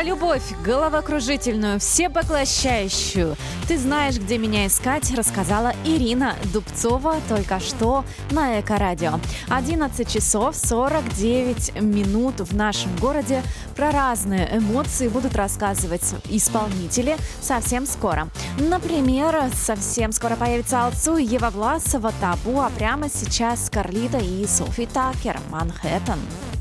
Про любовь, головокружительную, всепоглощающую. Ты знаешь, где меня искать, рассказала Ирина Дубцова только что на Эко-радио. 11 часов 49 минут в нашем городе. Про разные эмоции будут рассказывать исполнители совсем скоро. Например, совсем скоро появится Алсу и Ева Власова «Табу», а прямо сейчас Карлита и Софи Таккер «Манхэттен».